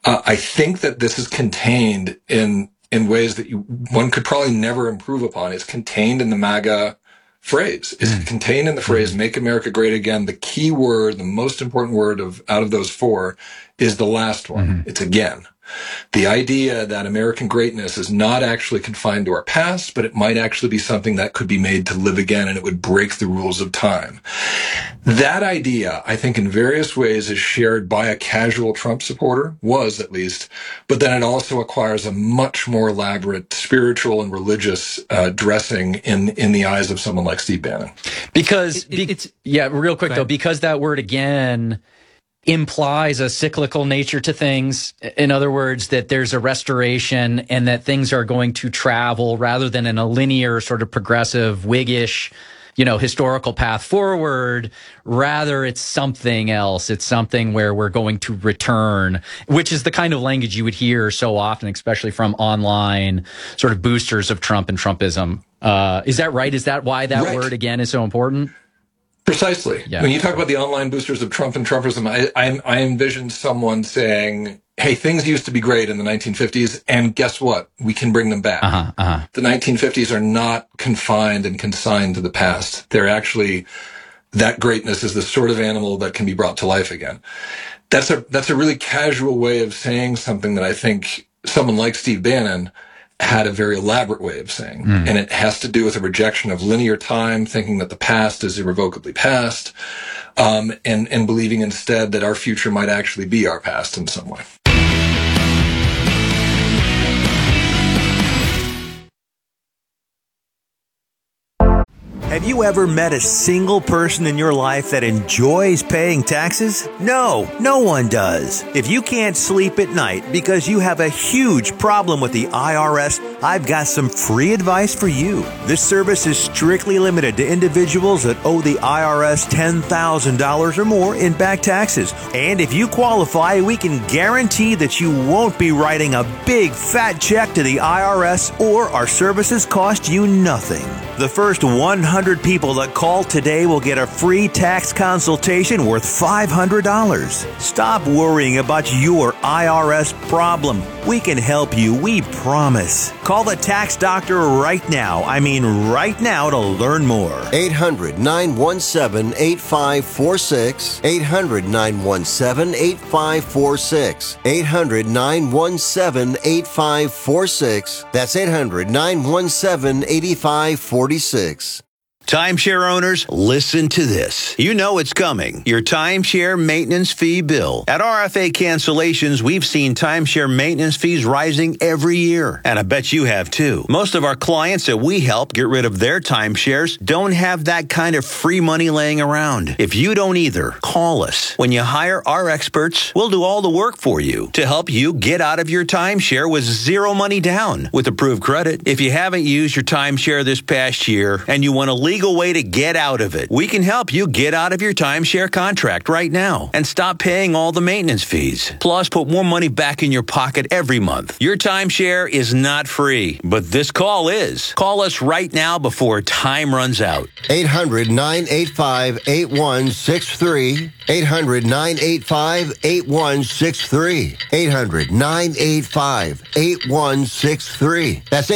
I think that this is contained in ways that one could probably never improve upon. It's contained in the MAGA phrase. It's contained in the phrase, make America great again. The key word, the most important word out of those four is the last one. It's again. The idea that American greatness is not actually confined to our past, but it might actually be something that could be made to live again, and it would break the rules of time. That idea, I think, in various ways is shared by a casual Trump supporter, was at least, but then it also acquires a much more elaborate spiritual and religious dressing in the eyes of someone like Steve Bannon. Because, real quick though, because that word again implies a cyclical nature to things. In other words, that there's a restoration and that things are going to travel rather than in a linear sort of progressive Whiggish, historical path forward. Rather, it's something else. It's something where we're going to return, which is the kind of language you would hear so often, especially from online sort of boosters of Trump and Trumpism. Is that right? Is that why that word again is so important? Precisely. Yeah. When you talk about the online boosters of Trump and Trumpism, I envision someone saying, hey, things used to be great in the 1950s, and guess what? We can bring them back. The 1950s are not confined and consigned to the past. They're actually, that greatness is the sort of animal that can be brought to life again. That's a really casual way of saying something that I think someone like Steve Bannon had a very elaborate way of saying. And it has to do with a rejection of linear time, thinking that the past is irrevocably past, and believing instead that our future might actually be our past in some way. Have you ever met a single person in your life that enjoys paying taxes? No, no one does. If you can't sleep at night because you have a huge problem with the IRS, I've got some free advice for you. This service is strictly limited to individuals that owe the IRS $10,000 or more in back taxes. And if you qualify, we can guarantee that you won't be writing a big fat check to the IRS, or our services cost you nothing. The first 100 people that call today will get a free tax consultation worth $500. Stop worrying about your IRS problem. We can help you, we promise. Call the tax doctor right now. I mean right now, to learn more. 800-917-8546. 800-917-8546. 800-917-8546. That's 800-917-8546. Timeshare owners, listen to this. You know it's coming. Your timeshare maintenance fee bill. At RFA Cancellations, we've seen timeshare maintenance fees rising every year. And I bet you have too. Most of our clients that we help get rid of their timeshares don't have that kind of free money laying around. If you don't either, call us. When you hire our experts, we'll do all the work for you to help you get out of your timeshare with zero money down with approved credit. If you haven't used your timeshare this past year and you want to leave way to get out of it, we can help you get out of your timeshare contract right now and stop paying all the maintenance fees. Plus, put more money back in your pocket every month. Your timeshare is not free, but this call is. Call us right now before time runs out. 800-985-8163. 800-985-8163. 800-985-8163. That's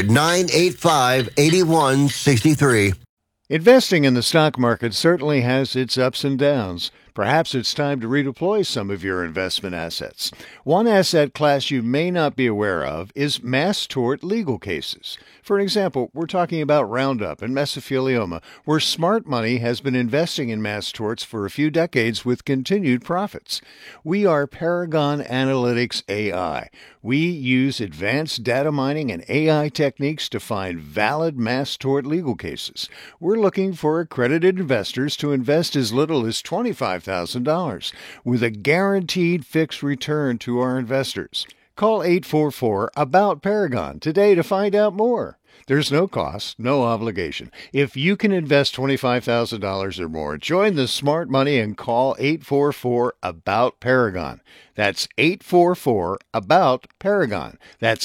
800-985-8163. Investing in the stock market certainly has its ups and downs. Perhaps it's time to redeploy some of your investment assets. One asset class you may not be aware of is mass tort legal cases. For example, we're talking about Roundup and mesothelioma, where smart money has been investing in mass torts for a few decades with continued profits. We are Paragon Analytics AI. We use advanced data mining and AI techniques to find valid mass tort legal cases. We're looking for accredited investors to invest as little as $25,000 with a guaranteed fixed return to our investors. Call 844-ABOUT-PARAGON today to find out more. There's no cost, no obligation. If you can invest $25,000 or more, join the smart money and call 844-ABOUT-PARAGON. That's 844-ABOUT-PARAGON. That's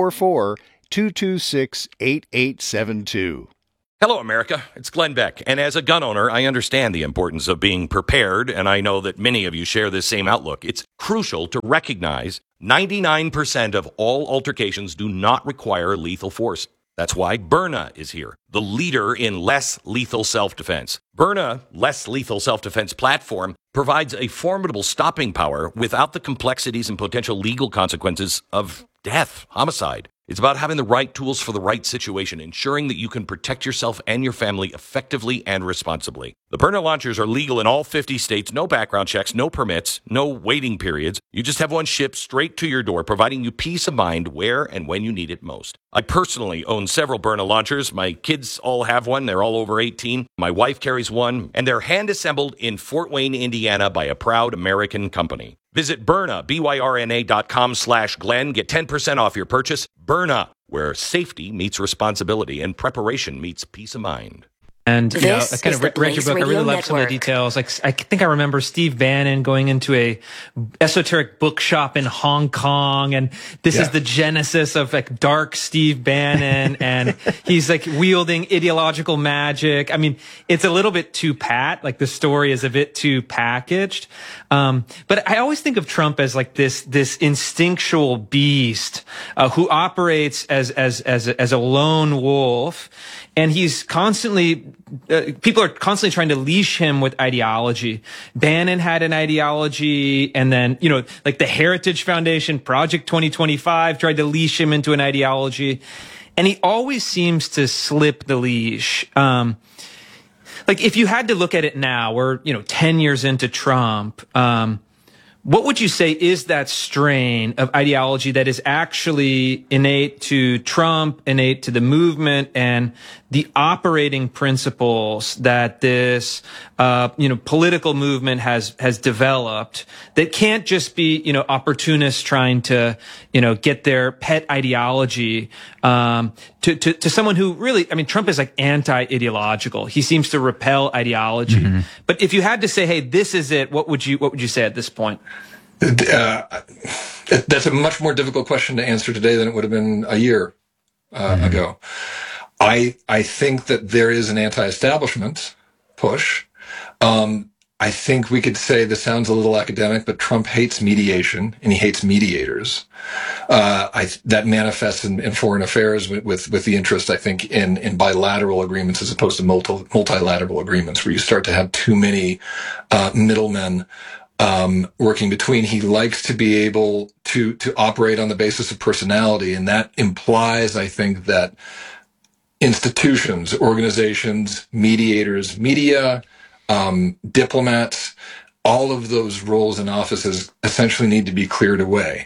844-226-8872. Hello, America. It's Glenn Beck. And as a gun owner, I understand the importance of being prepared, and I know that many of you share this same outlook. It's crucial to recognize 99% of all altercations do not require lethal force. That's why Byrna is here, the leader in less lethal self-defense. Byrna, less lethal self-defense platform, provides a formidable stopping power without the complexities and potential legal consequences of death, homicide. It's about having the right tools for the right situation, ensuring that you can protect yourself and your family effectively and responsibly. The Byrna launchers are legal in all 50 states, no background checks, no permits, no waiting periods. You just have one shipped straight to your door, providing you peace of mind where and when you need it most. I personally own several Byrna launchers. My kids all have one. They're all over 18. My wife carries one, and they're hand-assembled in Fort Wayne, Indiana by a proud American company. Visit Byrna, BYRNA.com/Glenn. Get 10% off your purchase. Byrna, where safety meets responsibility and preparation meets peace of mind. And, I kind of read your book. I really love some of the details. Like, I think I remember Steve Bannon going into a esoteric bookshop in Hong Kong. And this is the genesis of like dark Steve Bannon. And he's like wielding ideological magic. I mean, it's a little bit too pat. Like the story is a bit too packaged. But I always think of Trump as like this instinctual beast, who operates as a lone wolf. And he's constantly, people are constantly trying to leash him with ideology. Bannon had an ideology, and then, like the Heritage Foundation, Project 2025 tried to leash him into an ideology. And he always seems to slip the leash. Like if you had to look at it now, we're, 10 years into Trump, what would you say is that strain of ideology that is actually innate to Trump, innate to the movement, and the operating principles that this, political movement has developed that can't just be, opportunists trying to, get their pet ideology, to someone who really, Trump is like anti-ideological. He seems to repel ideology. Mm-hmm. But if you had to say, hey, this is it, what would you say at this point? That's a much more difficult question to answer today than it would have been a year ago. I think that there is an anti-establishment push. I think we could say this sounds a little academic, but Trump hates mediation and he hates mediators. That manifests in foreign affairs with the interest, I think, in bilateral agreements as opposed to multilateral agreements, where you start to have too many middlemen working between. He likes to be able to operate on the basis of personality, and that implies, I think, that institutions, organizations, mediators, media, diplomats, all of those roles and offices essentially need to be cleared away.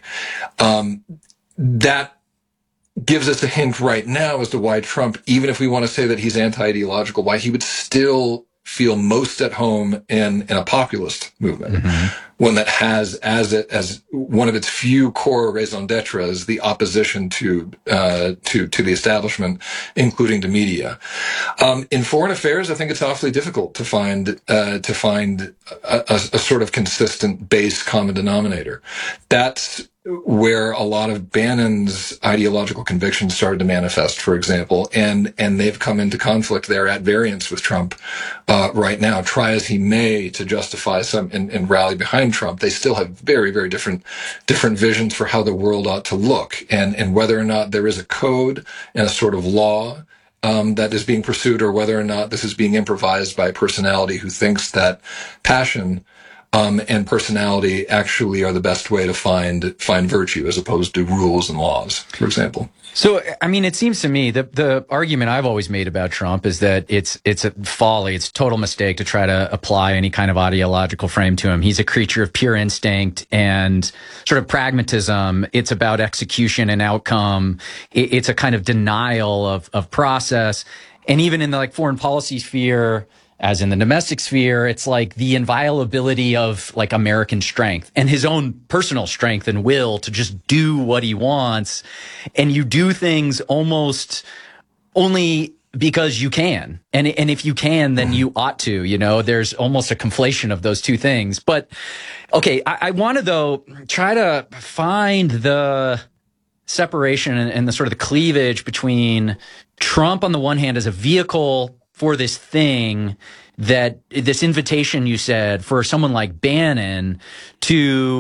That gives us a hint right now as to why Trump, even if we want to say that he's anti-ideological, why he would still feel most at home in a populist movement, one that has as one of its few core raison d'etres the opposition to the establishment, including the media. In foreign affairs, I think it's awfully difficult to find a sort of consistent base common denominator. That's where a lot of Bannon's ideological convictions started to manifest, for example, and they've come into conflict. They're at variance with Trump right now. Try as he may to justify some and rally behind Trump, they still have very, very different visions for how the world ought to look, and whether or not there is a code and a sort of law that is being pursued, or whether or not this is being improvised by a personality who thinks that passion and personality actually are the best way to find virtue, as opposed to rules and laws, for example. So, it seems to me that the argument I've always made about Trump is that it's a folly, it's a total mistake to try to apply any kind of ideological frame to him. He's a creature of pure instinct and sort of pragmatism. It's about execution and outcome. It's a kind of denial of process. And even in the foreign policy sphere, as in the domestic sphere, it's like the inviolability of American strength and his own personal strength and will to just do what he wants. And you do things almost only because you can. And if you can, then you ought to, there's almost a conflation of those two things. But okay, I want to though try to find the separation and the sort of the cleavage between Trump on the one hand as a vehicle for this thing, that this invitation you said for someone like Bannon to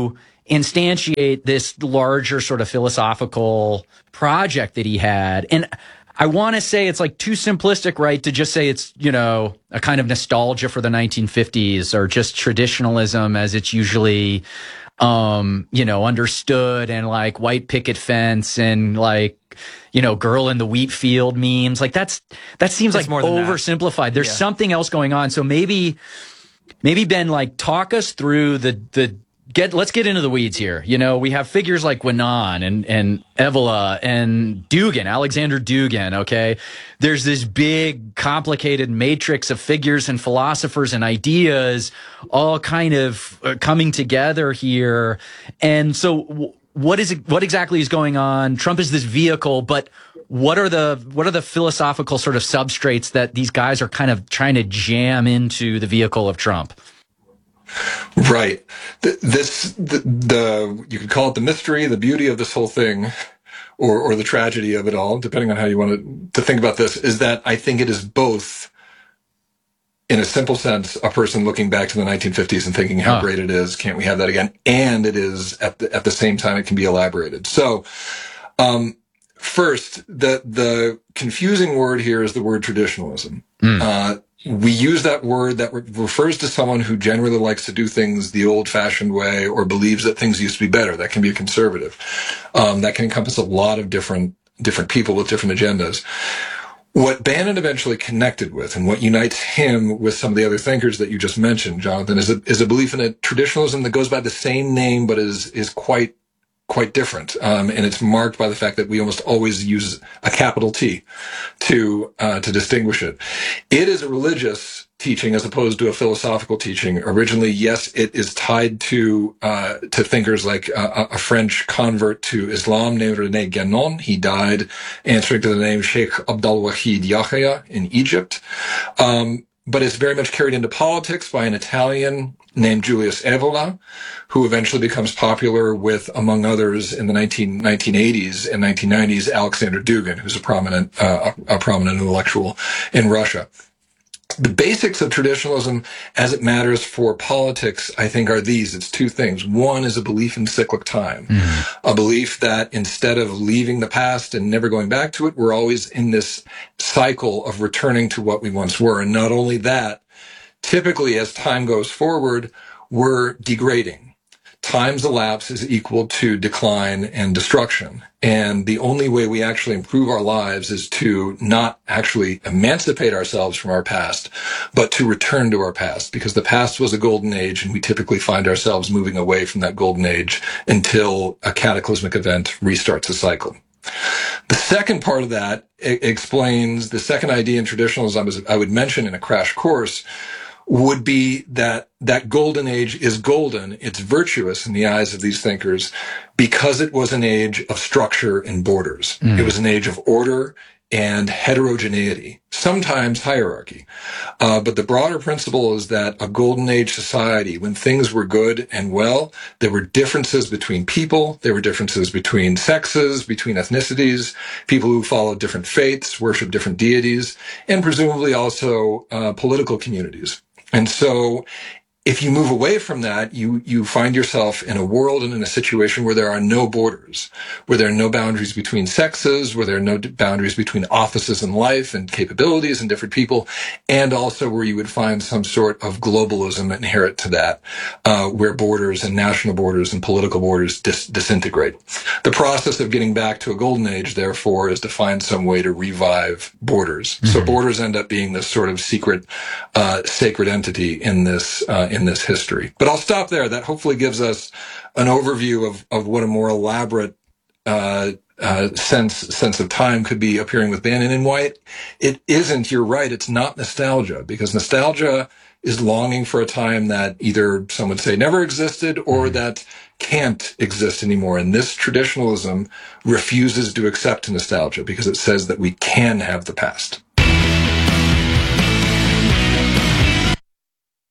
instantiate this larger sort of philosophical project that he had. And I want to say it's like too simplistic, right? To just say it's, a kind of nostalgia for the 1950s or just traditionalism as it's usually, understood, and like white picket fence and like, girl in the wheat field memes. Like that seems like more oversimplified. There's something else going on. So maybe Ben, like talk us through let's get into the weeds here. We have figures like Guénon and Evola and Dugin, Alexander Dugin. Okay. There's this big, complicated matrix of figures and philosophers and ideas all kind of coming together here. And so what exactly is going on? Trump is this vehicle, but what are the philosophical sort of substrates that these guys are kind of trying to jam into the vehicle of Trump? Right. You could call it the mystery, the beauty of this whole thing, or the tragedy of it all, depending on how you want to think about this, is that I think it is both, in a simple sense, a person looking back to the 1950s and thinking how great it is, can't we have that again? And it is, at the same time, it can be elaborated. So, first, the confusing word here is the word traditionalism. We use that word that refers to someone who generally likes to do things the old-fashioned way or believes that things used to be better. That can be a conservative. That can encompass a lot of different people with different agendas. What Bannon eventually connected with, and what unites him with some of the other thinkers that you just mentioned, Jonathan, is a belief in a traditionalism that goes by the same name but is quite different. And it's marked by the fact that we almost always use a capital T to distinguish it. It is a religious teaching as opposed to a philosophical teaching. Originally, yes, it is tied to thinkers like a French convert to Islam named René Guénon. He died answering to the name Sheikh Abdel-Wahid Yahya in Egypt. But it's very much carried into politics by an Italian named Julius Evola, who eventually becomes popular with, among others, in the 1980s and 1990s, Alexander Dugin, who's a prominent intellectual in Russia. The basics of traditionalism as it matters for politics, I think, are these. It's two things. One is a belief in cyclic time, a belief that instead of leaving the past and never going back to it, we're always in this cycle of returning to what we once were. And not only that, typically as time goes forward, we're degrading. Time's elapse is equal to decline and destruction. And the only way we actually improve our lives is to not actually emancipate ourselves from our past, but to return to our past, because the past was a golden age, and we typically find ourselves moving away from that golden age until a cataclysmic event restarts the cycle. The second part of that explains the second idea in traditionalism, as I would mention in a crash course, would be that golden age is golden. It's virtuous in the eyes of these thinkers because it was an age of structure and borders. It was an age of order and heterogeneity, sometimes hierarchy. But the broader principle is that a golden age society, when things were good and well, there were differences between people, there were differences between sexes, between ethnicities, people who followed different faiths, worshiped different deities, and presumably also political communities. And so if you move away from that, you find yourself in a world and in a situation where there are no borders, where there are no boundaries between sexes, where there are no boundaries between offices in life and capabilities and different people, and also where you would find some sort of globalism inherent to that, where borders and national borders and political borders disintegrate. The process of getting back to a golden age, therefore, is to find some way to revive borders. So borders end up being this sort of secret, sacred entity in this history. But I'll stop there. That hopefully gives us an overview of what a more elaborate sense of time could be appearing with Bannon, and why it isn't, you're right, it's not nostalgia, because nostalgia is longing for a time that either some would say never existed or that can't exist anymore. And this traditionalism refuses to accept nostalgia because it says that we can have the past.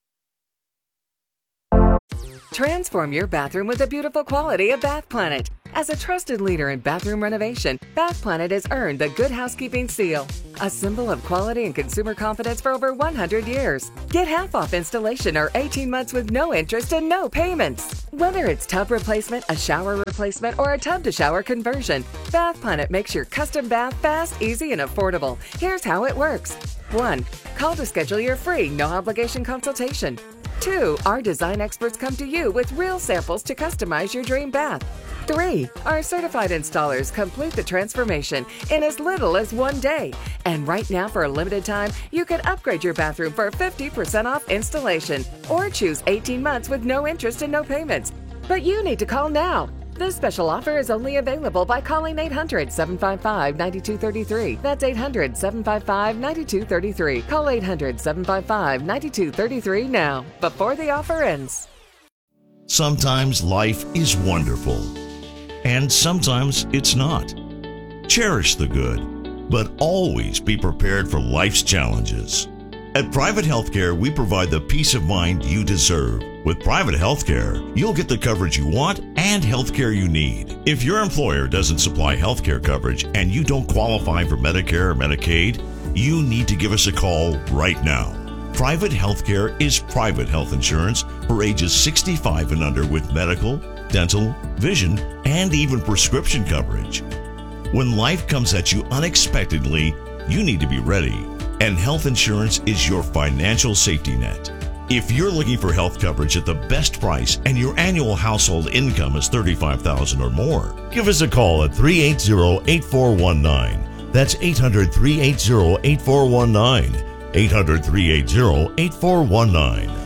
Transform your bathroom with the beautiful quality of Bath Planet. As a trusted leader in bathroom renovation, Bath Planet has earned the Good Housekeeping seal, a symbol of quality and consumer confidence for over 100 years. Get half off installation or 18 months with no interest and no payments. Whether it's tub replacement, a shower replacement, or a tub-to-shower conversion, Bath Planet makes your custom bath fast, easy, and affordable. Here's how it works. 1. Call to schedule your free, no-obligation consultation. 2. Our design experts come to you with real samples to customize your dream bath. 3. Our certified installers complete the transformation in as little as 1 day. And right now, for a limited time, you can upgrade your bathroom for 50% off installation or choose 18 months with no interest and no payments. But you need to call now. This special offer is only available by calling 800-755-9233. That's 800-755-9233. Call 800-755-9233 now, before the offer ends. Sometimes life is wonderful, and sometimes it's not. Cherish the good, but always be prepared for life's challenges. At Private Healthcare, we provide the peace of mind you deserve. With Private Healthcare, you'll get the coverage you want and healthcare you need. If your employer doesn't supply healthcare coverage and you don't qualify for Medicare or Medicaid, you need to give us a call right now. Private Healthcare is private health insurance for ages 65 and under with medical, dental, vision, and even prescription coverage. When life comes at you unexpectedly, you need to be ready. And health insurance is your financial safety net. If you're looking for health coverage at the best price and your annual household income is $35,000 or more, give us a call at 380-8419. That's 800-380-8419. 800-380-8419.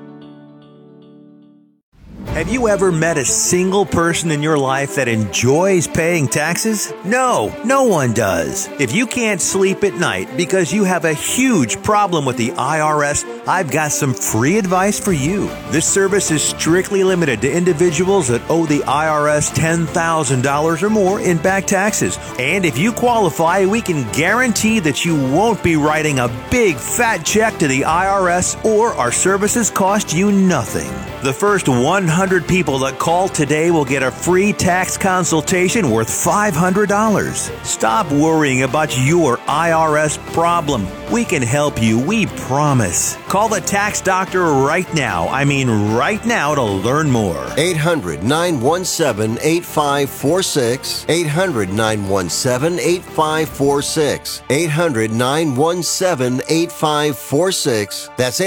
Have you ever met a single person in your life that enjoys paying taxes? No, no one does. If you can't sleep at night because you have a huge problem with the IRS, I've got some free advice for you. This service is strictly limited to individuals that owe the IRS $10,000 or more in back taxes. And if you qualify, we can guarantee that you won't be writing a big fat check to the IRS, or our services cost you nothing. The first 100 people that call today will get a free tax consultation worth $500. Stop worrying about your IRS problem. We can help you, we promise. Call the tax doctor right now. I mean right now, to learn more. 800-917-8546. 800-917-8546. 800-917-8546. That's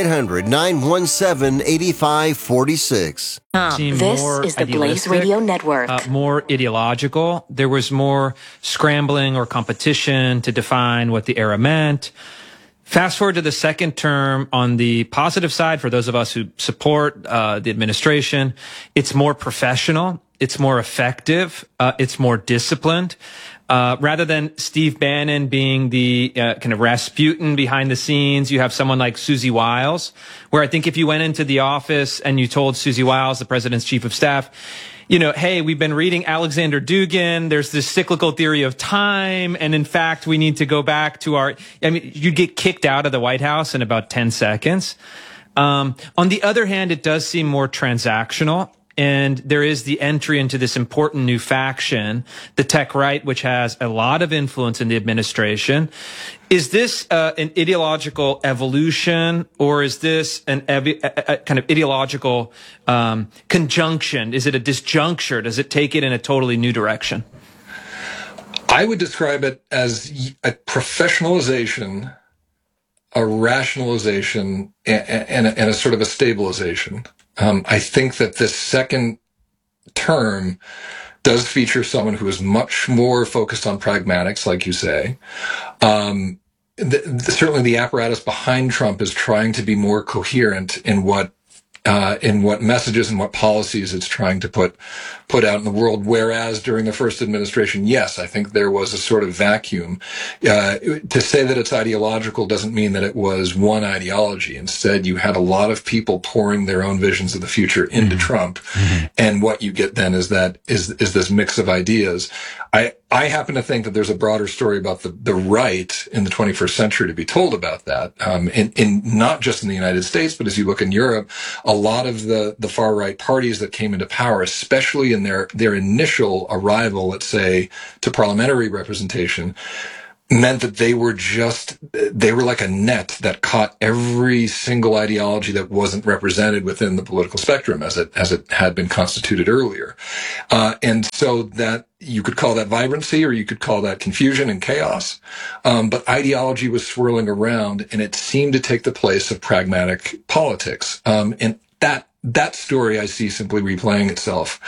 800-917-8546. This is the Blaze Radio Network. More ideological. There was more scrambling or competition to define what the era meant. Fast forward to the second term, on the positive side, for those of us who support the administration, it's more professional, it's more effective, it's more disciplined. Rather than Steve Bannon being the kind of Rasputin behind the scenes, you have someone like Susie Wiles, where I think if you went into the office and you told Susie Wiles, the president's chief of staff, you know, hey, we've been reading Alexander Dugin. There's this cyclical theory of time. And in fact, we need to go back to you'd get kicked out of the White House in about 10 seconds. On the other hand, it does seem more transactional. And there is the entry into this important new faction, the tech right, which has a lot of influence in the administration. Is this an ideological evolution, or is this a kind of ideological conjunction? Is it a disjuncture? Does it take it in a totally new direction? I would describe it as a professionalization, a rationalization, and a sort of a stabilization. I think that this second term does feature someone who is much more focused on pragmatics, like you say. Certainly the apparatus behind Trump is trying to be more coherent in what messages and what policies it's trying to put out in the world. Whereas during the first administration, yes, I think there was a sort of vacuum. To say that it's ideological doesn't mean that it was one ideology. Instead, you had a lot of people pouring their own visions of the future into Trump. And what you get then is this mix of ideas. I happen to think that there's a broader story about the right in the 21st century to be told about that. In not just in the United States, but as you look in Europe, a lot of the far right parties that came into power, especially in their initial arrival, let's say, to parliamentary representation, meant that they were like a net that caught every single ideology that wasn't represented within the political spectrum as it had been constituted earlier. And so that you could call that vibrancy, or you could call that confusion and chaos. But ideology was swirling around, and it seemed to take the place of pragmatic politics. And that story I see simply replaying itself,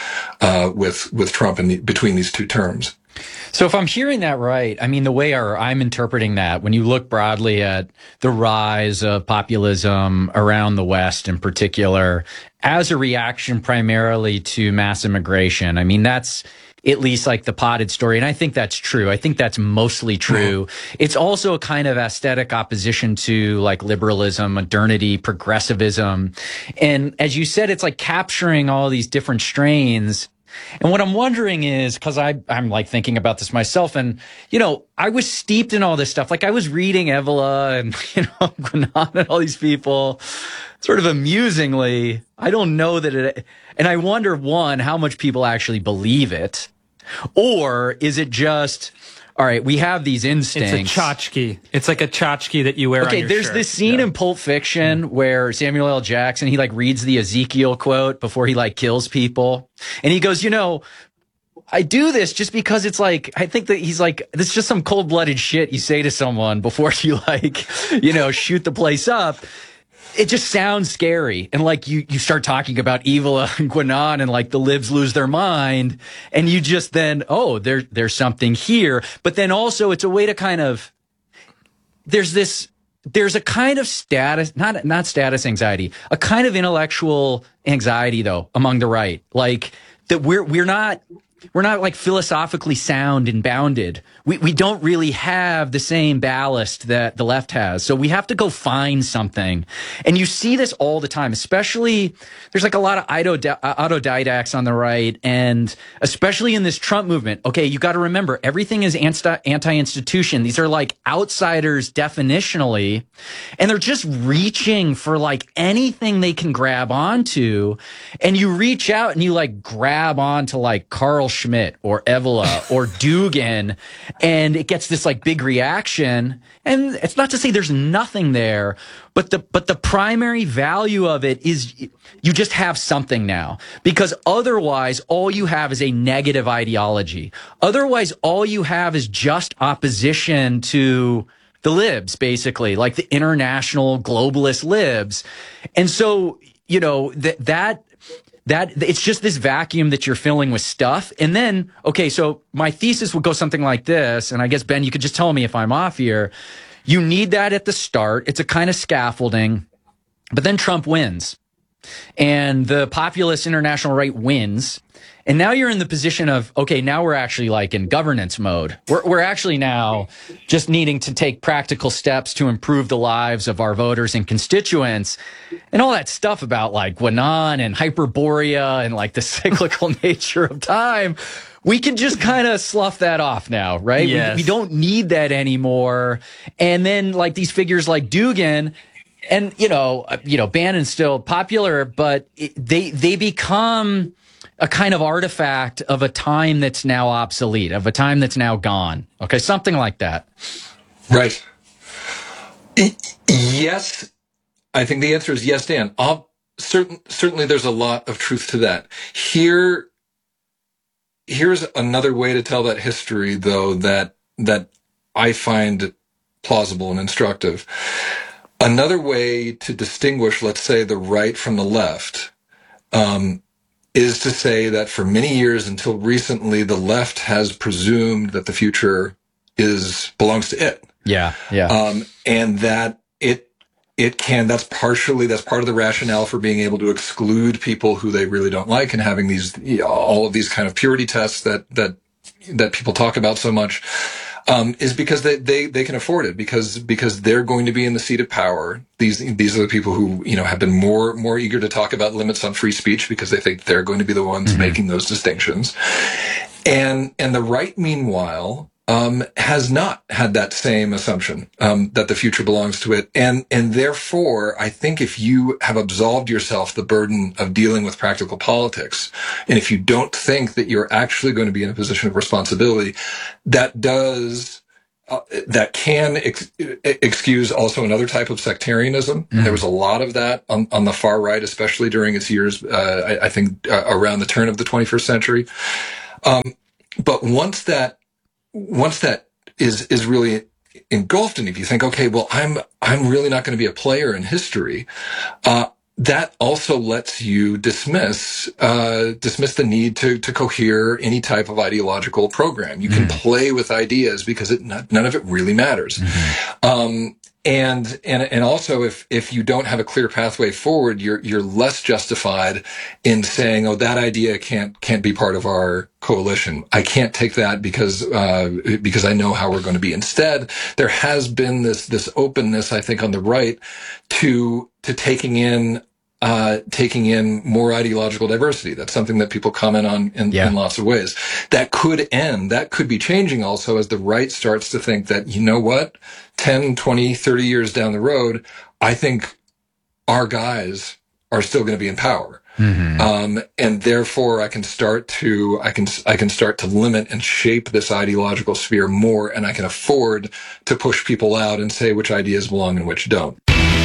with Trump between these two terms. So if I'm hearing that right, I mean, the way I'm interpreting that, when you look broadly at the rise of populism around the West in particular, as a reaction primarily to mass immigration, I mean, that's at least like the potted story. And I think that's true. I think that's mostly true. It's also a kind of aesthetic opposition to like liberalism, modernity, progressivism. And as you said, it's like capturing all these different strains. And what I'm wondering is, because I'm like thinking about this myself, and, you know, I was steeped in all this stuff. Like I was reading Evola and, you know, Guinan and all these people sort of amusingly. I don't know that it, and I wonder, one, how much people actually believe it, or is it just, all right, we have these instincts. It's a tchotchke. It's like a tchotchke that you wear on your there's shirt. this scene in Pulp Fiction where Samuel L. Jackson, he like reads the Ezekiel quote before he like kills people. And he goes, you know, I do this just because it's like, I think that he's like, this is just some cold-blooded shit you say to someone before you like, you know, shoot the place up. It just sounds scary. And like you start talking about Evola and Guinan and like the libs lose their mind. And you just then, oh, there's something here. But then also it's a way to kind of, there's a kind of status, not status anxiety, a kind of intellectual anxiety though among the right. Like that we're not like philosophically sound and bounded. We don't really have the same ballast that the left has. So we have to go find something. And you see this all the time, especially there's like a lot of autodidacts on the right, and especially in this Trump movement. Okay, you got to remember, everything is anti-institution. These are like outsiders definitionally, and they're just reaching for like anything they can grab onto. And you reach out and you like grab onto like Carl Schmitt or Evola or Dugin, and it gets this like big reaction. And it's not to say there's nothing there, but the primary value of it is you just have something now, because otherwise all you have is a negative ideology. Otherwise all you have is just opposition to the libs, basically, like the international globalist libs. And so, you know, that it's just this vacuum that you're filling with stuff. And then, okay, so my thesis would go something like this, and I guess, Ben, you could just tell me if I'm off here. You need that at the start. It's a kind of scaffolding, but then Trump wins and the populist international right wins. And now you're in the position of, okay, now we're actually like in governance mode. We're actually now just needing to take practical steps to improve the lives of our voters and constituents, and all that stuff about like Guinan and Hyperborea and like the cyclical nature of time. We can just kind of slough that off now, right? Yes. We don't need that anymore. And then like these figures like Dugin, and you know, Bannon's still popular, but they become a kind of artifact of a time that's now obsolete, of a time that's now gone. Okay, something like that. Right. Yes, I think the answer is yes, Dan. Certainly there's a lot of truth to that. Here's another way to tell that history, though, that I find plausible and instructive. Another way to distinguish, let's say, the right from the left, is to say that for many years until recently, the left has presumed that the future belongs to it. Yeah. And that that's part of the rationale for being able to exclude people who they really don't like, and having all of these kind of purity tests that people talk about so much, is because they can afford it, because they're going to be in the seat of power. These are the people who, have been more eager to talk about limits on free speech, because they think they're going to be the ones making those distinctions. And the right, meanwhile, has not had that same assumption, that the future belongs to it. And therefore, I think if you have absolved yourself the burden of dealing with practical politics, and if you don't think that you're actually going to be in a position of responsibility, that can excuse also another type of sectarianism. Mm-hmm. There was a lot of that on the far right, especially during its years, I think, around the turn of the 21st century. But once that is really engulfed in, if you think, okay, well, I'm really not going to be a player in history, that also lets you dismiss the need to cohere any type of ideological program. You can play with ideas because none of it really matters. Mm-hmm. And also if you don't have a clear pathway forward, you're less justified in saying, oh, that idea can't be part of our coalition. I can't take that because I know how we're going to be. Instead, there has been this openness, I think, on the right to taking in more ideological diversity. That's something that people comment on in lots of ways. That could be changing also as the right starts to think that, you know what, 10, 20, 30 years down the road, I think our guys are still going to be in power. Mm-hmm. And therefore I can start to limit and shape this ideological sphere more, and I can afford to push people out and say which ideas belong and which don't.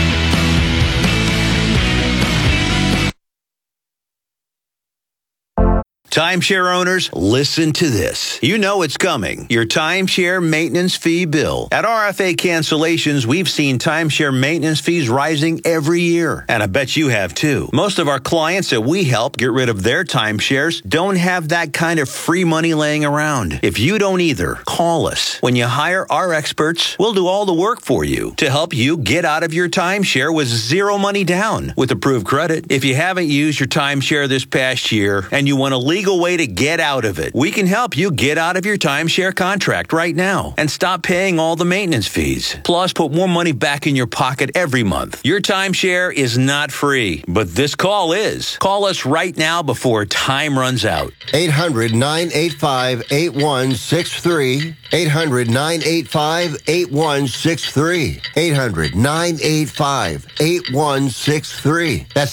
Timeshare owners, listen to this. You know it's coming. Your timeshare maintenance fee bill. At RFA Cancellations, we've seen timeshare maintenance fees rising every year. And I bet you have too. Most of our clients that we help get rid of their timeshares don't have that kind of free money laying around. If you don't either, call us. When you hire our experts, we'll do all the work for you to help you get out of your timeshare with zero money down with approved credit. If you haven't used your timeshare this past year and you want a legal way to get out of it, we can help you get out of your timeshare contract right now and stop paying all the maintenance fees. Plus, put more money back in your pocket every month. Your timeshare is not free, but this call is. Call us right now before time runs out. 800-985-8163. 800-985-8163. 800-985-8163. That's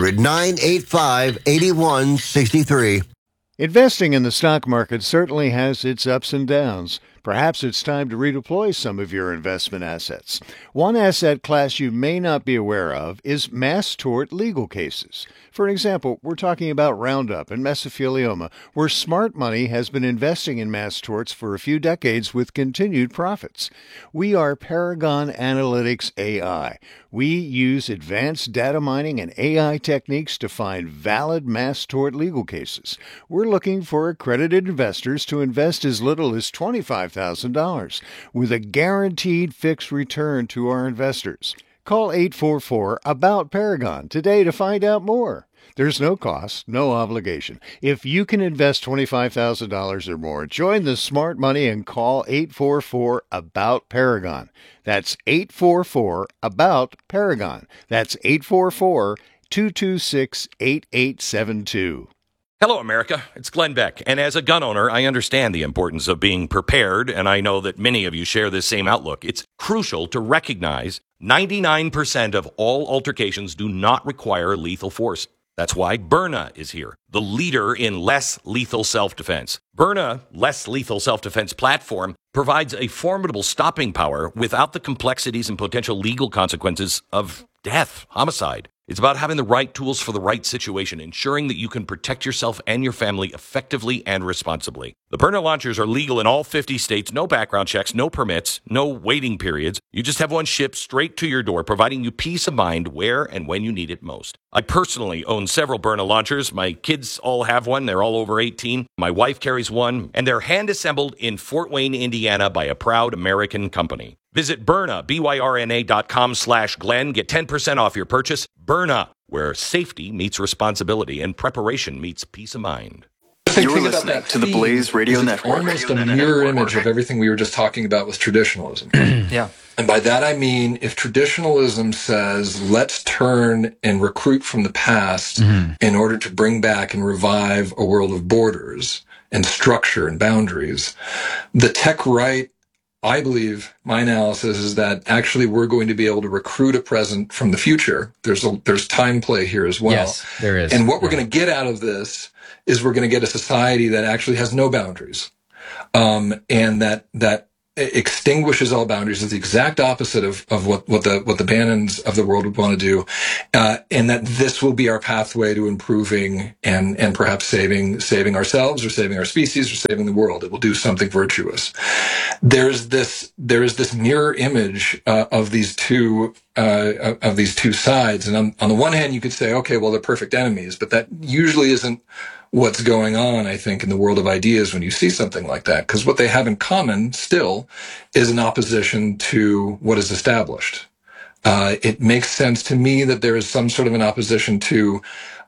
800-985-8163. Investing in the stock market certainly has its ups and downs. Perhaps it's time to redeploy some of your investment assets. One asset class you may not be aware of is mass tort legal cases. For example, we're talking about Roundup and mesothelioma, where smart money has been investing in mass torts for a few decades with continued profits. We are Paragon Analytics AI. We use advanced data mining and AI techniques to find valid mass tort legal cases. We're looking for accredited investors to invest as little as $25,000 with a guaranteed fixed return to our investors. Call 844-ABOUT-PARAGON today to find out more. There's no cost, no obligation. If you can invest $25,000 or more, join the smart money and call 844-ABOUT-PARAGON. That's 844-ABOUT-PARAGON. That's 844-226-8872. Hello, America. It's Glenn Beck. And as a gun owner, I understand the importance of being prepared, and I know that many of you share this same outlook. It's crucial to recognize 99% of all altercations do not require lethal force. That's why Byrna is here, the leader in less lethal self-defense. Byrna Less Lethal Self-Defense platform provides a formidable stopping power without the complexities and potential legal consequences of death, homicide. It's about having the right tools for the right situation, ensuring that you can protect yourself and your family effectively and responsibly. The Byrna launchers are legal in all 50 states, no background checks, no permits, no waiting periods. You just have one shipped straight to your door, providing you peace of mind where and when you need it most. I personally own several Byrna launchers. My kids all have one. They're all over 18. My wife carries one, and they're hand-assembled in Fort Wayne, Indiana by a proud American company. Visit Byrna, BYRNA.com/Glenn. Get 10% off your purchase. Byrna, where safety meets responsibility and preparation meets peace of mind. You're listening to the Blaze Radio Network. Almost a mirror image of everything we were just talking about with traditionalism. Yeah. And by that I mean, if traditionalism says, let's turn and recruit from the past in order to bring back and revive a world of borders, and structure and boundaries. The tech right, I believe, my analysis is that actually we're going to be able to recruit a present from the future. There's time play here as well. Yes, there is. And what we're going to get out of this is we're going to get a society that actually has no boundaries, and that extinguishes all boundaries. Is the exact opposite of what the Bannons of the world would want to do, and that this will be our pathway to improving and perhaps saving ourselves or saving our species or saving the world. It will do something virtuous. There is this mirror image of these two sides, and on the one hand you could say, okay, well, they're perfect enemies, but that usually isn't what's going on, I think, in the world of ideas when you see something like that. Because what they have in common still is an opposition to what is established. It makes sense to me that there is some sort of an opposition to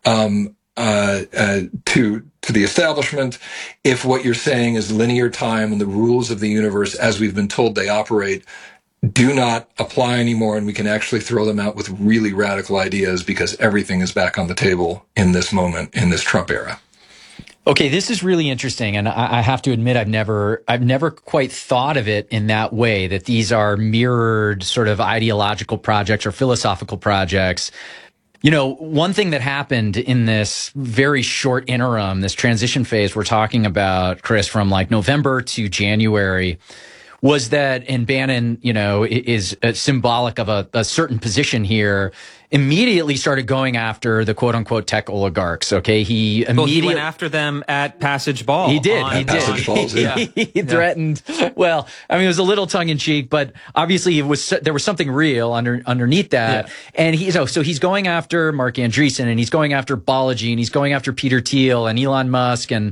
the establishment if what you're saying is linear time and the rules of the universe as we've been told they operate do not apply anymore, and we can actually throw them out with really radical ideas because everything is back on the table in this moment, in this Trump era. Okay, this is really interesting, and I have to admit I've never quite thought of it in that way, that these are mirrored sort of ideological projects or philosophical projects. You know, one thing that happened in this very short interim, this transition phase we're talking about, Chris, from like November to January, was that, and Bannon, you know, is symbolic of a certain position here, immediately started going after the quote unquote tech oligarchs. Okay. He went after them at Passage Ball. He did. Passage Balls, yeah. He threatened. Well, I mean, it was a little tongue in cheek, but obviously there was something real underneath that. Yeah. And so he's going after Mark Andreessen, and he's going after Balaji, and he's going after Peter Thiel and Elon Musk. And,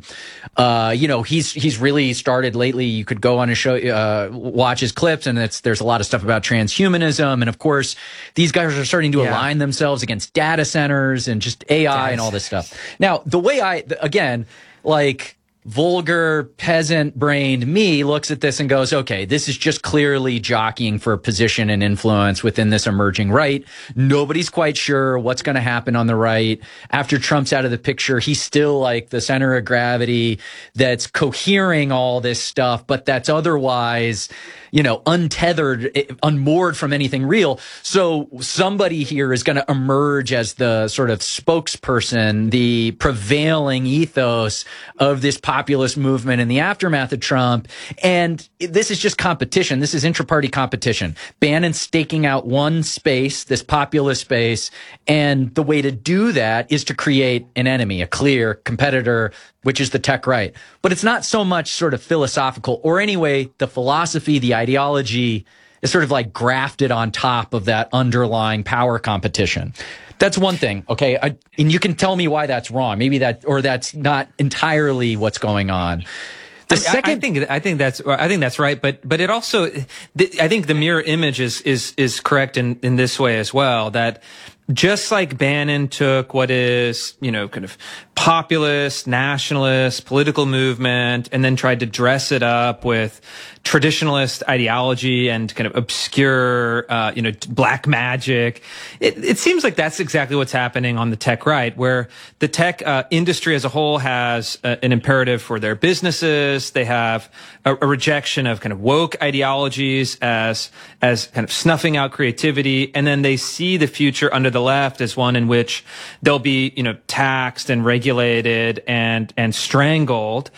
you know, he's really started lately. You could go on his show, watch his clips, and there's a lot of stuff about transhumanism. And of course, these guys are starting to align themselves against data centers and just AI and all this stuff. Now, the way again, like vulgar peasant-brained me looks at this and goes, okay, this is just clearly jockeying for position and influence within this emerging right. Nobody's quite sure what's going to happen on the right. After Trump's out of the picture, he's still like the center of gravity that's cohering all this stuff, but that's otherwise, you know, untethered, unmoored from anything real. So somebody here is going to emerge as the sort of spokesperson, the prevailing ethos of this populist movement in the aftermath of Trump. And this is just competition. This is intra-party competition. Bannon staking out one space, this populist space. And the way to do that is to create an enemy, a clear competitor, which is the tech right. But it's not so much sort of philosophical, or anyway, the philosophy, the ideology is sort of like grafted on top of that underlying power competition. That's one thing. Okay. And you can tell me why that's wrong. Maybe that's not entirely what's going on. The second, I think that's right. But it also, I think the mirror image is correct in this way as well, that just like Bannon took what is, you know, kind of populist, nationalist, political movement, and then tried to dress it up with traditionalist ideology and kind of obscure, you know, black magic. It seems like that's exactly what's happening on the tech right, where the tech industry as a whole has an imperative for their businesses. They have a rejection of kind of woke ideologies as kind of snuffing out creativity. And then they see the future under the left as one in which they'll be, you know, taxed and regulated and strangled.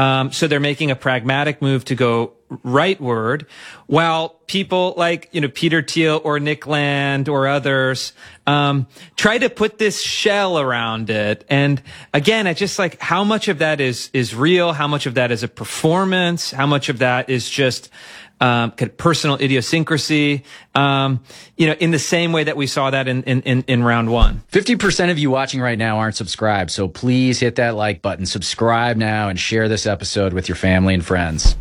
So they're making a pragmatic move to go rightward, while people like, you know, Peter Thiel or Nick Land or others, try to put this shell around it. And again, I just like, how much of that is real? How much of that is a performance? How much of that is just, kind of personal idiosyncrasy? You know, in the same way that we saw that in round one. 50% of you watching right now aren't subscribed. So please hit that like button, subscribe now, and share this episode with your family and friends.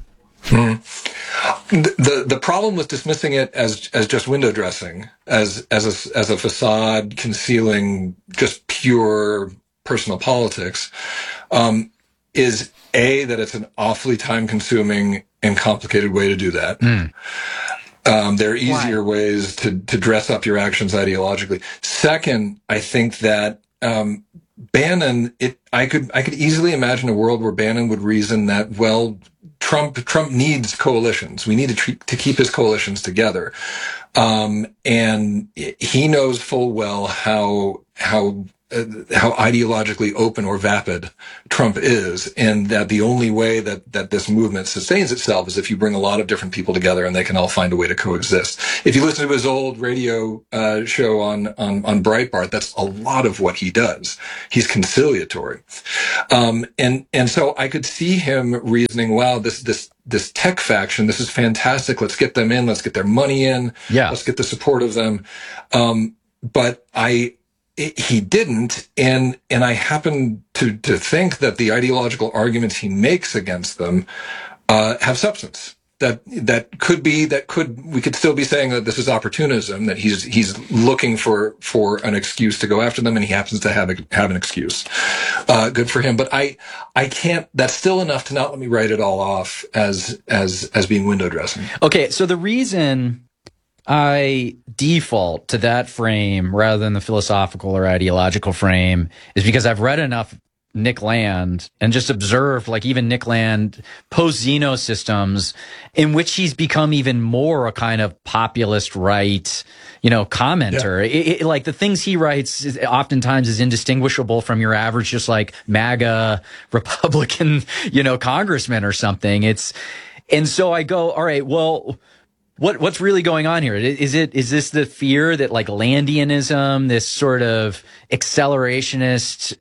The problem with dismissing it as just window dressing, as a facade concealing just pure personal politics, is that it's an awfully time consuming and complicated way to do that. There are easier ways to dress up your actions ideologically. Second, I think that Bannon, I could easily imagine a world where Bannon would reason that, well, Trump needs coalitions. We need to keep his coalitions together. And he knows full well how ideologically open or vapid Trump is, and that the only way that this movement sustains itself is if you bring a lot of different people together and they can all find a way to coexist. If you listen to his old radio show on Breitbart, that's a lot of what he does. He's conciliatory. And so I could see him reasoning, wow, this tech faction, this is fantastic. Let's get them in. Let's get their money in. Yeah. Let's get the support of them. But he didn't, and I happen to think that the ideological arguments he makes against them have substance. We could still be saying that this is opportunism, that he's looking for an excuse to go after them, and he happens to have an excuse. Good for him. But I can't. That's still enough to not let me write it all off as being window dressing. Okay, so the reason I default to that frame rather than the philosophical or ideological frame is because I've read enough Nick Land and just observed, like, even Nick Land post-Zeno systems in which he's become even more a kind of populist right, commenter. Yeah. Like the things he writes oftentimes is indistinguishable from your average, just like MAGA Republican, congressman or something. And so I go, all right, well, what's really going on here? Is this the fear that, like, Landianism, this sort of accelerationist,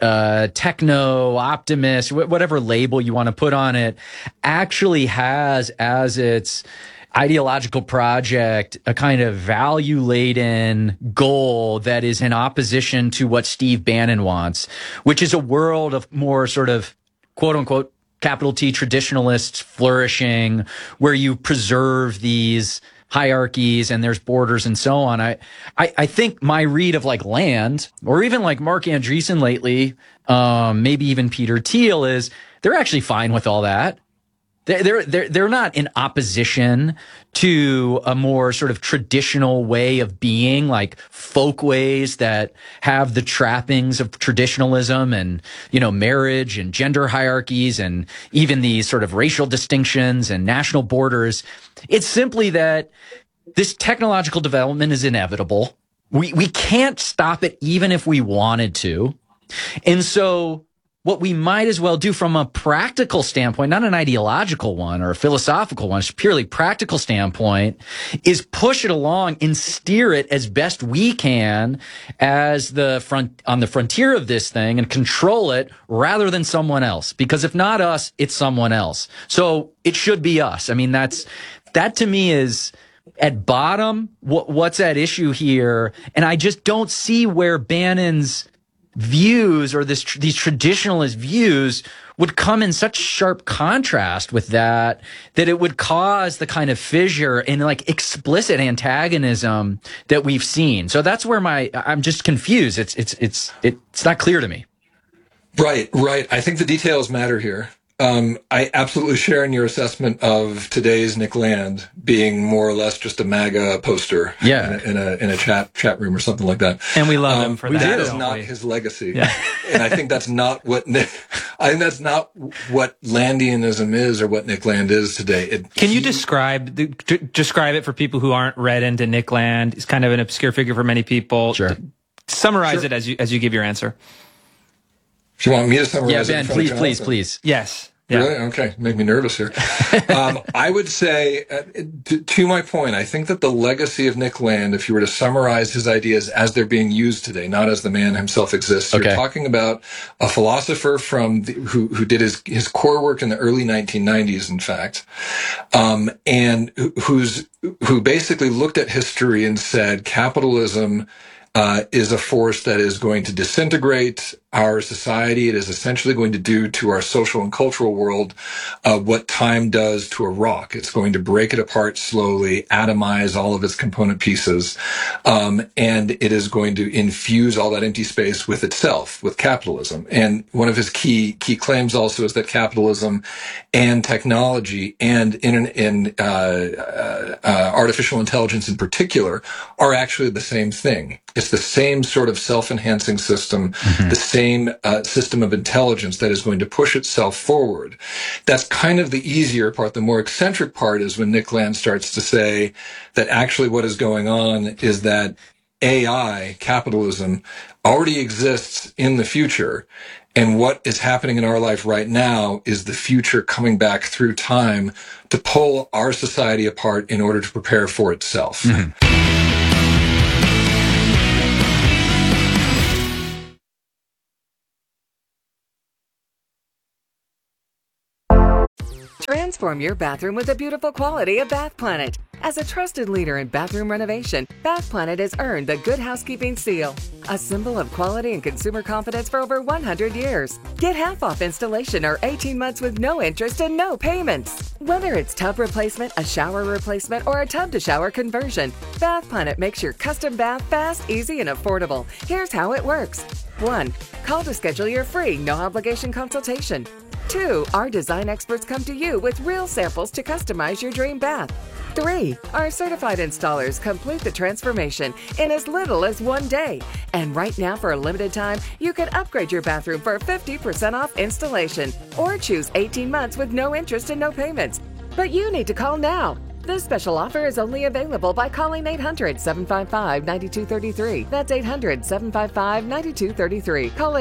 techno optimist, whatever label you want to put on it, actually has as its ideological project a kind of value-laden goal that is in opposition to what Steve Bannon wants, which is a world of more sort of quote-unquote capital T traditionalists flourishing, where you preserve these hierarchies and there's borders and so on. I think my read of, like, Land, or even like Mark Andreessen lately, maybe even Peter Thiel, is they're actually fine with all that. They're not in opposition to a more sort of traditional way of being, like folkways that have the trappings of traditionalism and, marriage and gender hierarchies and even these sort of racial distinctions and national borders. It's simply that this technological development is inevitable. We can't stop it even if we wanted to. And so what we might as well do from a practical standpoint, not an ideological one or a philosophical one, it's a purely practical standpoint, is push it along and steer it as best we can as on the frontier of this thing, and control it rather than someone else. Because if not us, it's someone else. So it should be us. I mean, that to me is at bottom what's at issue here. And I just don't see where Bannon's views or these traditionalist views would come in such sharp contrast with that it would cause the kind of fissure and, like, explicit antagonism that we've seen. So that's where I'm just confused. It's not clear to me. Right. I think the details matter here. I absolutely share in your assessment of today's Nick Land being more or less just a MAGA poster, in a chat room or something like that. And we love him for that. That is not his legacy, and I think that's not what Landianism is, or what Nick Land is today. Can you describe it for people who aren't read into Nick Land? He's kind of an obscure figure for many people. Sure. Summarize it as you give your answer. Do you want me to summarize? Yeah, Ben, please. Yes. Yeah. Really? Okay. Make me nervous here. I would say, to my point, I think that the legacy of Nick Land, if you were to summarize his ideas as they're being used today, not as the man himself exists, you're talking about a philosopher who did his core work in the early 1990s, in fact, and who basically looked at history and said capitalism is a force that is going to disintegrate our society. It is essentially going to do to our social and cultural world what time does to a rock. It's going to break it apart slowly, atomize all of its component pieces, and it is going to infuse all that empty space with itself, with capitalism. And one of his key claims also is that capitalism and technology and artificial intelligence in particular are actually the same thing. It's the same sort of self-enhancing system, the same same system of intelligence that is going to push itself forward. That's kind of the easier part. The more eccentric part is when Nick Land starts to say that actually what is going on is that AI, capitalism, already exists in the future. And what is happening in our life right now is the future coming back through time to pull our society apart in order to prepare for itself. Mm-hmm. Transform your bathroom with the beautiful quality of Bath Planet. As a trusted leader in bathroom renovation, Bath Planet has earned the Good Housekeeping Seal, a symbol of quality and consumer confidence for over 100 years. Get half off installation or 18 months with no interest and no payments. Whether it's tub replacement, a shower replacement, or a tub-to-shower conversion, Bath Planet makes your custom bath fast, easy, and affordable. Here's how it works. 1. Call to schedule your free, no-obligation consultation. 2. Our design experts come to you with real samples to customize your dream bath. 3. Our certified installers complete the transformation in as little as 1 day. And right now, for a limited time, you can upgrade your bathroom for 50% off installation or choose 18 months with no interest and no payments. But you need to call now. This special offer is only available by calling 800-755-9233. That's 800-755-9233. Call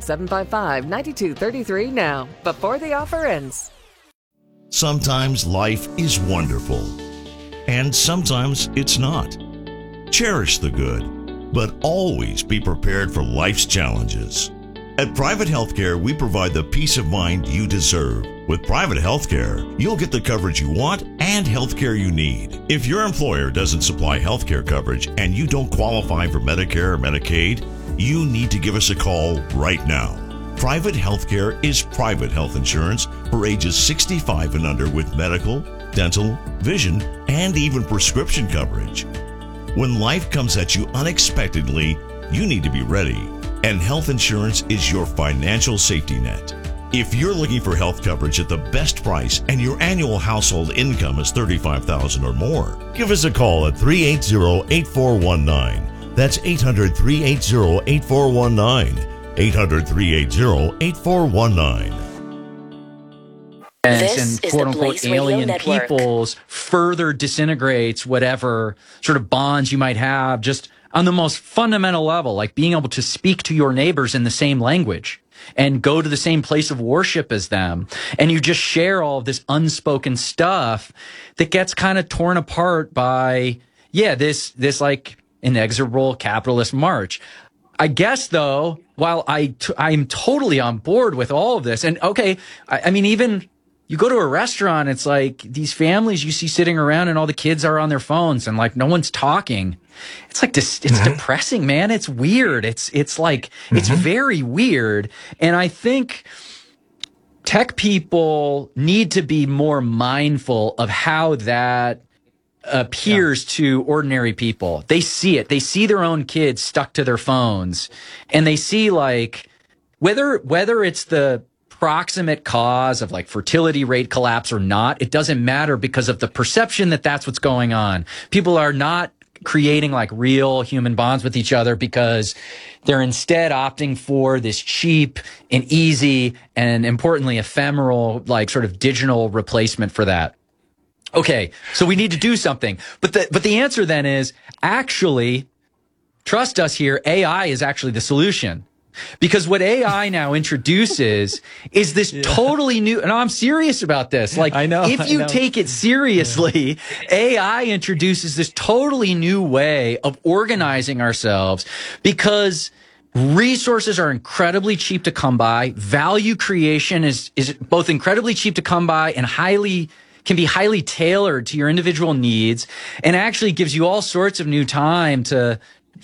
800-755-9233 now, before the offer ends. Sometimes life is wonderful, and sometimes it's not. Cherish the good, but always be prepared for life's challenges. At Private Healthcare, we provide the peace of mind you deserve. With Private Healthcare, you'll get the coverage you want and healthcare you need. If your employer doesn't supply healthcare coverage and you don't qualify for Medicare or Medicaid, you need to give us a call right now. Private Healthcare is private health insurance for ages 65 and under with medical, dental, vision, and even prescription coverage. When life comes at you unexpectedly, you need to be ready. And health insurance is your financial safety net. If you're looking for health coverage at the best price and your annual household income is $35,000 or more, give us a call at 380-8419. That's 800-380-8419. 800-380-8419. And quote-unquote alien peoples further disintegrates whatever sort of bonds you might have just on the most fundamental level, like being able to speak to your neighbors in the same language and go to the same place of worship as them. And you just share all of this unspoken stuff that gets kind of torn apart by, this like inexorable capitalist march. I guess, though, while I'm totally on board with all of this, and okay, I mean, even you go to a restaurant, it's like these families you see sitting around and all the kids are on their phones and like no one's talking. It's like this, it's depressing, man. It's weird. It's like, it's very weird. And I think tech people need to be more mindful of how that appears to ordinary people. They see it. They see their own kids stuck to their phones, and they see like whether it's the proximate cause of like fertility rate collapse or not, it doesn't matter because of the perception that that's what's going on. People are not creating like real human bonds with each other because they're instead opting for this cheap and easy and importantly ephemeral like sort of digital replacement for that. Okay, so we need to do something. But the answer then is actually, trust us here, AI is actually the solution. Because what AI now introduces is this totally new, and I'm serious about this. Like, if you take it seriously, AI introduces this totally new way of organizing ourselves because resources are incredibly cheap to come by. Value creation is both incredibly cheap to come by and can be highly tailored to your individual needs, and actually gives you all sorts of new time to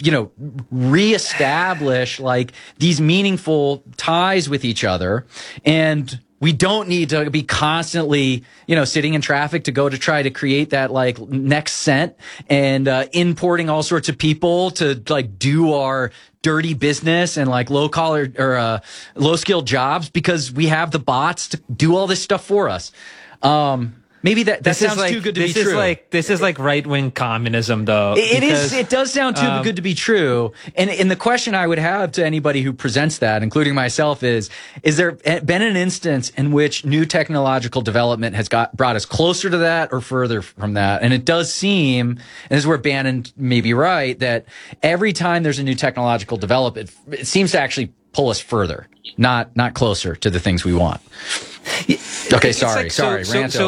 reestablish like these meaningful ties with each other. And we don't need to be constantly, sitting in traffic to go to try to create that like next cent and importing all sorts of people to like do our dirty business and like low collar or low skilled jobs because we have the bots to do all this stuff for us. maybe that sounds too good to be true. This is like right-wing communism, though. It does sound too good to be true. And the question I would have to anybody who presents that, including myself, is there been an instance in which new technological development has brought us closer to that or further from that? And it does seem, and this is where Bannon may be right, that every time there's a new technological development, it seems to actually pull us further, not closer to the things we want. Okay, sorry. So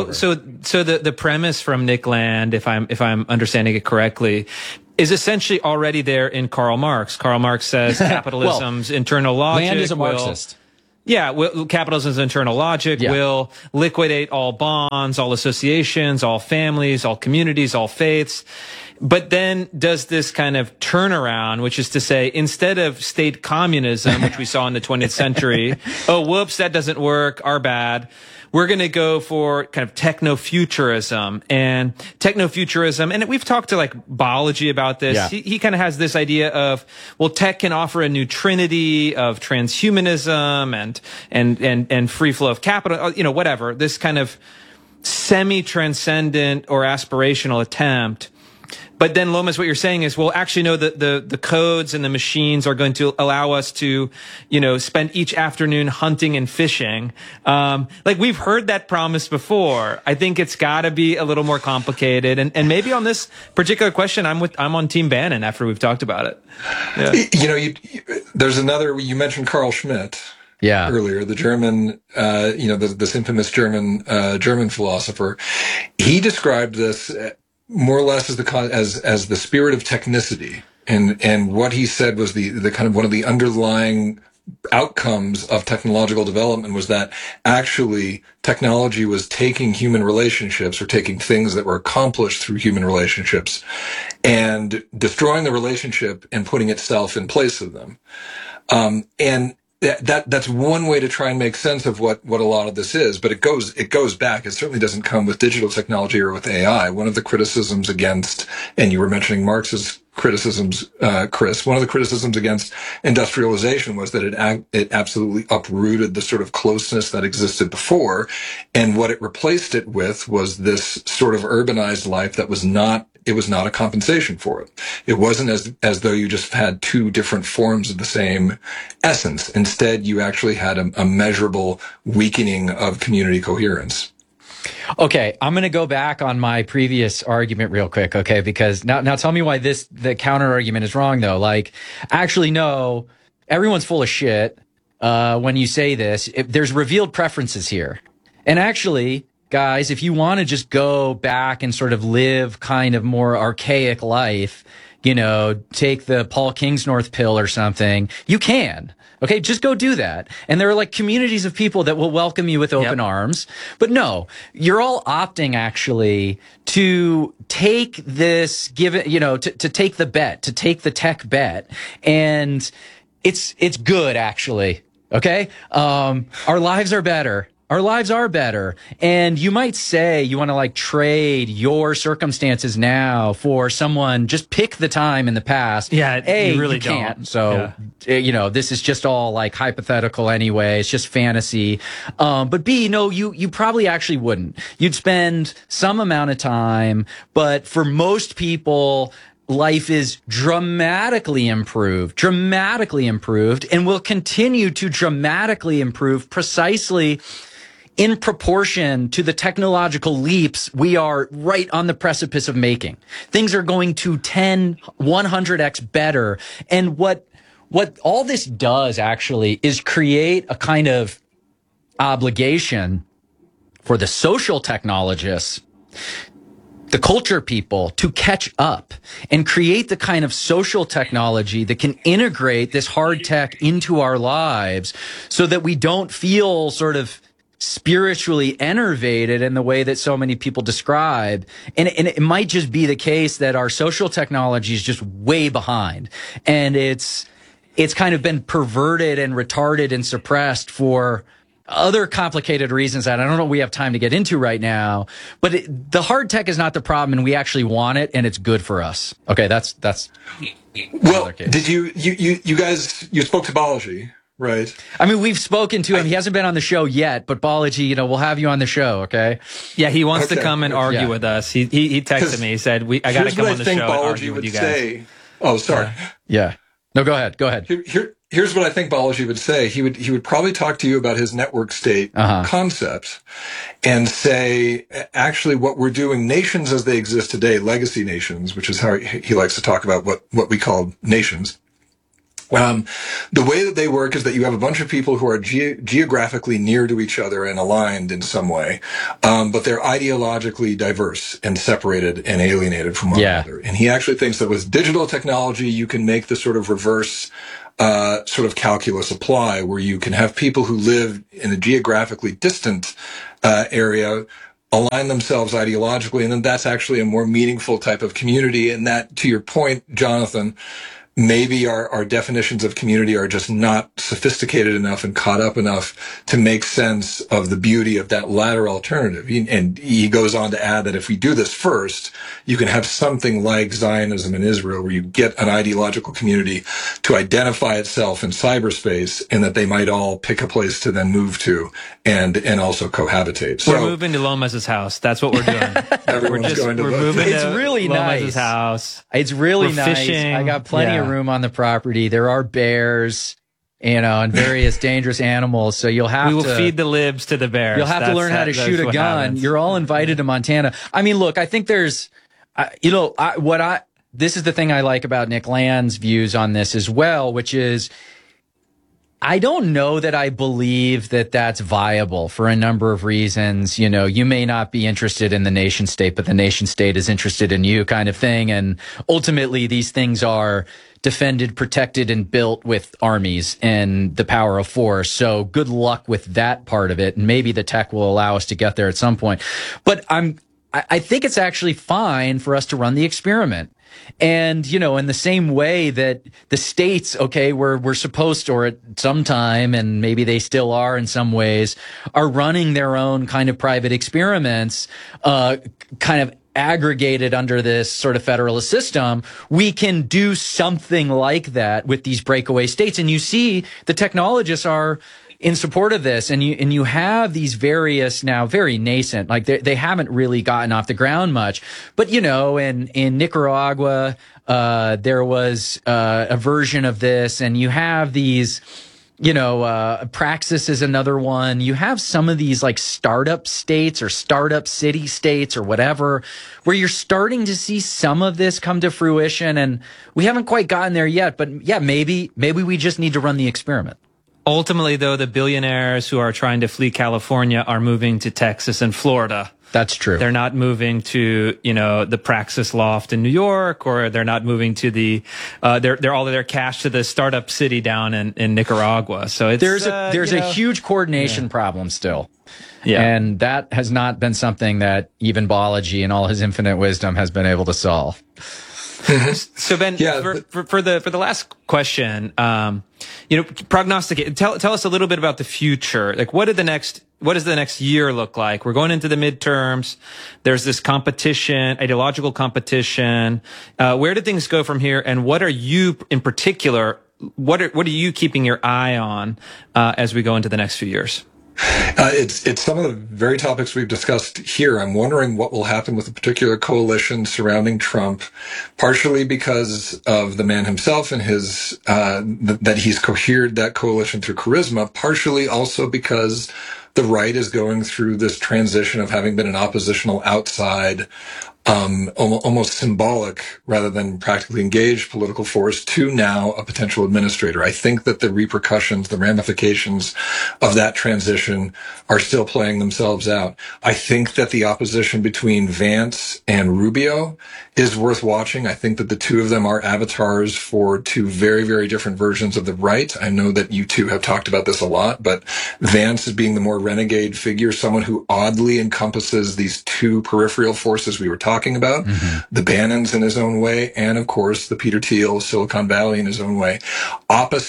the premise from Nick Land, if I'm understanding it correctly, is essentially already there in Karl Marx. Karl Marx says capitalism's internal logic. Land is a Marxist. Capitalism's internal logic will liquidate all bonds, all associations, all families, all communities, all faiths. But then does this kind of turnaround, which is to say, instead of state communism, which we saw in the 20th century, oh, whoops, that doesn't work, our bad. We're going to go for kind of techno-futurism. And we've talked to like Biology about this. Yeah. He kind of has this idea of, well, tech can offer a new trinity of transhumanism and free flow of capital, whatever. This kind of semi-transcendent or aspirational attempt. But then, Lomas, what you're saying is, well, actually, no, the codes and the machines are going to allow us to, spend each afternoon hunting and fishing. Like we've heard that promise before. I think it's got to be a little more complicated. And maybe on this particular question, I'm on Team Bannon after we've talked about it. Yeah. There's another, you mentioned Carl Schmitt. Yeah. Earlier, the German, this infamous German philosopher, he described this more or less as the spirit of technicity, and what he said was the kind of one of the underlying outcomes of technological development was that actually technology was taking human relationships or taking things that were accomplished through human relationships and destroying the relationship and putting itself in place of them. And that's one way to try and make sense of what a lot of this is, but it goes back. It certainly doesn't come with digital technology or with AI. One of the criticisms against, and you were mentioning Marx's criticisms, Chris, one of the criticisms against industrialization was that it absolutely uprooted the sort of closeness that existed before. And what it replaced it with was this sort of urbanized life that was not a compensation for it. It wasn't as though you just had two different forms of the same essence. Instead, you actually had a measurable weakening of community coherence. Okay, I'm going to go back on my previous argument real quick, okay? Because now tell me why the counter argument is wrong, though. Like, actually, no, everyone's full of shit when you say this. There's revealed preferences here. And actually, guys, if you want to just go back and sort of live kind of more archaic life, take the Paul Kingsnorth pill or something, you can. Okay, just go do that. And there are like communities of people that will welcome you with open arms. But no, you're all opting actually to take this, to take the bet, to take the tech bet. And it's good actually. Okay. Our lives are better. Our lives are better. And you might say you want to like trade your circumstances now for someone, just pick the time in the past. Yeah, you really can't. Don't. So, this is just all like hypothetical anyway. It's just fantasy. But B, no, you probably actually wouldn't. You'd spend some amount of time, but for most people, life is dramatically improved, and will continue to dramatically improve precisely in proportion to the technological leaps we are right on the precipice of making. Things are going to 10, 100x better. And what all this does actually is create a kind of obligation for the social technologists, the culture people, to catch up and create the kind of social technology that can integrate this hard tech into our lives so that we don't feel sort of spiritually enervated in the way that so many people describe. And it might just be the case that our social technology is just way behind. And it's kind of been perverted and retarded and suppressed for other complicated reasons that I don't know we have time to get into right now. But the hard tech is not the problem, and we actually want it, and it's good for us. Okay, that's well. Did you guys spoke to Biology? Right. I mean, we've spoken to him. He hasn't been on the show yet, but Balaji, we'll have you on the show, okay? Yeah, he wants to come and argue with us. He texted me. He said, I got to come on the show and argue with you guys. Oh, sorry. Yeah. No, go ahead. Here's what I think Balaji would say. He would probably talk to you about his network state concept and say, actually, what we're doing, nations as they exist today, legacy nations, which is how he likes to talk about what we call nations. The way that they work is that you have a bunch of people who are geographically near to each other and aligned in some way, but they're ideologically diverse and separated and alienated from one another. And he actually thinks that with digital technology, you can make the sort of reverse sort of calculus apply, where you can have people who live in a geographically distant area align themselves ideologically, and then that's actually a more meaningful type of community. And that, to your point, Jonathan, maybe our definitions of community are just not sophisticated enough and caught up enough to make sense of the beauty of that latter alternative. And he goes on to add that if we do this first, you can have something like Zionism in Israel, where you get an ideological community to identify itself in cyberspace, and that they might all pick a place to then move to and also cohabitate. So we're moving to Lomas's house. That's what we're doing. Everyone's going to moving It's really Lomas's nice. house. It's really nice. Fishing. I got plenty of room on the property. There are bears, and various dangerous animals. So we will feed the libs to the bears. You'll have to learn how to shoot a gun. Happens. You're all invited to Montana. I mean, look, I think there's, this is the thing I like about Nick Land's views on this as well, which is, I don't know that I believe that that's viable for a number of reasons. You may not be interested in the nation state, but the nation state is interested in you, kind of thing. And ultimately, these things are defended, protected, and built with armies and the power of force. So good luck with that part of it. And maybe the tech will allow us to get there at some point. But I think it's actually fine for us to run the experiment. And, in the same way that the states, we're supposed to, or at some time, and maybe they still are in some ways, are running their own kind of private experiments, kind of aggregated under this sort of federalist system, we can do something like that with these breakaway states. And you see the technologists are in support of this, and you have these various, now very nascent, like they haven't really gotten off the ground much, but in Nicaragua there was a version of this, and you have these, Praxis is another one. You have some of these like startup states or startup city states or whatever, where you're starting to see some of this come to fruition, and we haven't quite gotten there yet, but yeah, maybe we just need to run the experiment. Ultimately, though, the billionaires who are trying to flee California are moving to Texas and Florida. That's true. They're not moving to, the Praxis loft in New York, or they're not moving to they're all of their cash to the startup city down in Nicaragua. So there's a huge coordination problem still. Yeah. And that has not been something that even Balaji in all his infinite wisdom has been able to solve. So Ben, for the last question, prognosticate. Tell us a little bit about the future. Like, what does the next year look like? We're going into the midterms. There's this competition, ideological competition. Where do things go from here? And what are you in particular? What are you keeping your eye on as we go into the next few years? It's some of the very topics we've discussed here. I'm wondering what will happen with a particular coalition surrounding Trump, partially because of the man himself and his that he's cohered that coalition through charisma, partially also because the right is going through this transition of having been an oppositional outside, almost symbolic rather than practically engaged political force to now a potential administrator. I think that the repercussions, the ramifications of that transition are still playing themselves out. I think that the opposition between Vance and Rubio is worth watching. I think that the two of them are avatars for two very, very different versions of the right. I know that you two have talked about this a lot, but Vance is being the more renegade figure, someone who oddly encompasses these two peripheral forces we were talking about, the Bannons in his own way, and of course the Peter Thiel, Silicon Valley in his own way, opposite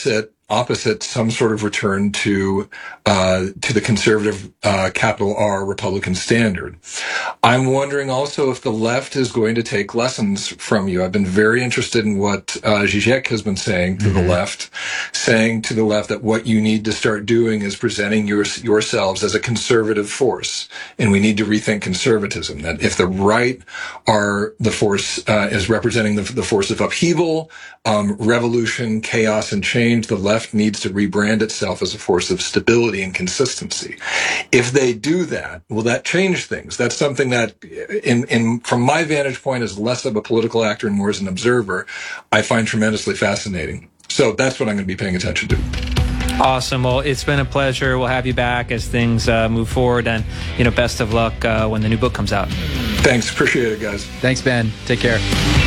opposite some sort of return to the conservative capital R Republican standard. I'm wondering also if the left is going to take lessons from you. I've been very interested in what Zizek has been saying to the left, saying to the left that what you need to start doing is presenting yourselves as a conservative force, and we need to rethink conservatism. That if the right are the force is representing the force of upheaval, revolution, chaos, and change, the left needs to rebrand itself as a force of stability and consistency. If they do that, will that change things? That's something that, from my vantage point as less of a political actor and more as an observer, I find tremendously fascinating. So that's what I'm going to be paying attention to. Awesome. Well, it's been a pleasure. We'll have you back as things move forward, and best of luck when the new book comes out. Thanks. Appreciate it, guys. Thanks, Ben. Take care.